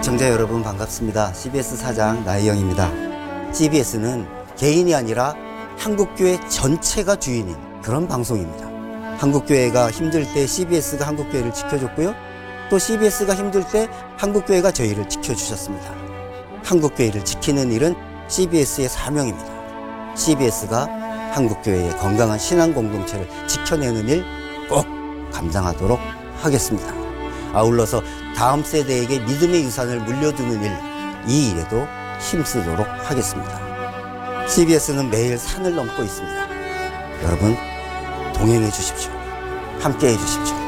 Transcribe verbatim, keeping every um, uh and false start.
시청자 여러분 반갑습니다. 씨비에스 사장 나혜영입니다. 씨비에스는 개인이 아니라 한국교회 전체가 주인인 그런 방송입니다. 한국교회가 힘들 때 씨비에스가 한국교회를 지켜줬고요. 또 씨비에스가 힘들 때 한국교회가 저희를 지켜주셨습니다. 한국교회를 지키는 일은 씨비에스의 사명입니다. 씨비에스가 한국교회의 건강한 신앙 공동체를 지켜내는 일 꼭 감당하도록 하겠습니다. 아울러서 다음 세대에게 믿음의 유산을 물려주는 일, 이 일에도 힘쓰도록 하겠습니다. 씨비에스는 매일 산을 넘고 있습니다. 여러분 동행해 주십시오. 함께 해 주십시오.